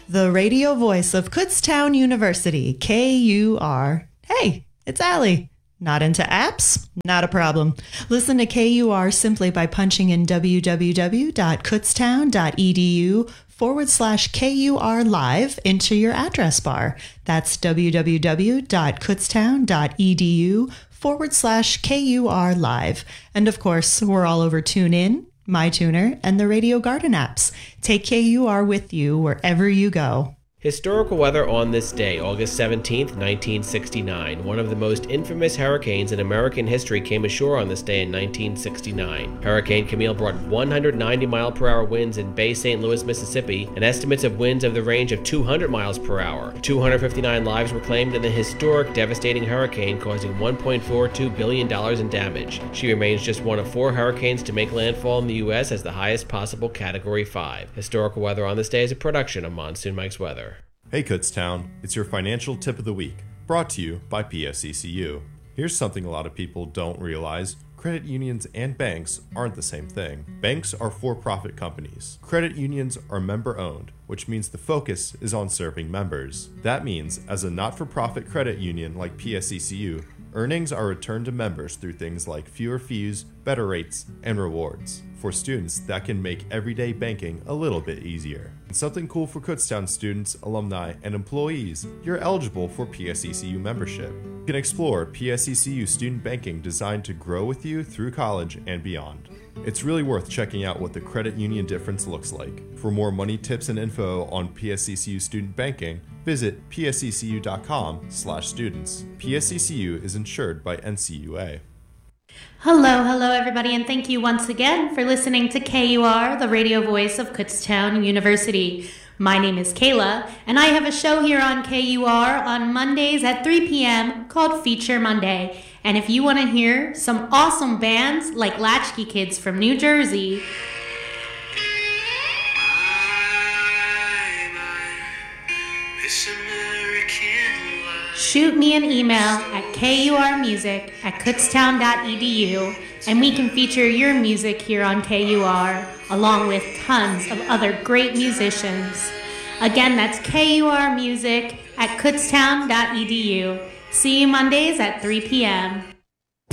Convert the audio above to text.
the radio voice of Kutztown University, KUR. Hey, it's Allie. Not into apps? Not a problem. Listen to KUR simply by punching in www.kutztown.edu/KUR live into your address bar. That's www.kutztown.edu/KUR live. And of course, we're all over TuneIn, MyTuner, and the Radio Garden apps. Take KUR with you wherever you go. Historical weather on this day, August 17th, 1969. One of the most infamous hurricanes in American history came ashore on this day in 1969. Hurricane Camille brought 190-mile-per-hour winds in Bay St. Louis, Mississippi, and estimates of winds of the range of 200 miles per hour. 259 lives were claimed in the historic, devastating hurricane, causing $1.42 billion in damage. She remains just one of 4 hurricanes to make landfall in the U.S. as the highest possible Category 5. Historical weather on this day is a production of Monsoon Mike's Weather. Hey Kutztown, it's your financial tip of the week, brought to you by PSECU. Here's something a lot of people don't realize. Credit unions and banks aren't the same thing. Banks are for-profit companies. Credit unions are member-owned, which means the focus is on serving members. That means, as a not-for-profit credit union like PSECU, earnings are returned to members through things like fewer fees, better rates, and rewards. For students, that can make everyday banking a little bit easier. And something cool for Kutztown students, alumni, and employees, you're eligible for PSECU membership. You can explore PSECU student banking designed to grow with you through college and beyond. It's really worth checking out what the credit union difference looks like. For more money tips and info on PSECU student banking, visit psecU.com/students. PSECU is insured by NCUA. Hello everybody, and thank you once again for listening to KUR, the radio voice of Kutztown University. My name is Kayla, and I have a show here on KUR on Mondays at 3 p.m. called Feature Monday. And if you want to hear some awesome bands like Latchkey Kids from New Jersey, shoot me an email at kurmusic@kutztown.edu, and we can feature your music here on KUR, along with tons of other great musicians. Again, that's kurmusic@kutztown.edu. See you Mondays at 3 p.m.